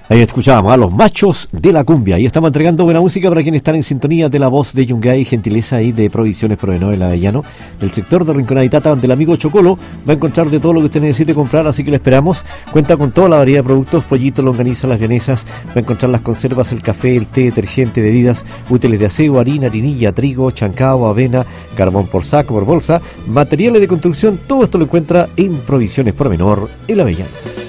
Ahí escuchábamos a los machos de la cumbia y estamos entregando buena música para quienes están en sintonía de la voz de Yungay, gentileza y de Provisiones Provenor el Avellano, del sector de Rinconada y Tata, donde el amigo Chocolo va a encontrar de todo lo que usted necesite comprar, así que le esperamos. Cuenta con toda la variedad de productos, pollito, longaniza, las vienesas, va a encontrar las conservas, el café, el té, detergente, bebidas, útiles de aseo, harina, harinilla, trigo, chancao, avena, carbón por saco, por bolsa, materiales de construcción, todo esto lo encuentra en Provisiones Provenor el Avellano.